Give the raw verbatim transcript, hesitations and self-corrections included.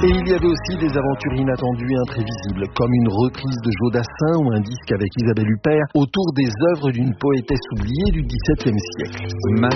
Et il y avait aussi des aventures inattendues et imprévisibles, comme une reprise de Jodassin ou un disque avec Isabelle Huppert autour des œuvres d'une poétesse oubliée du dix-septième siècle.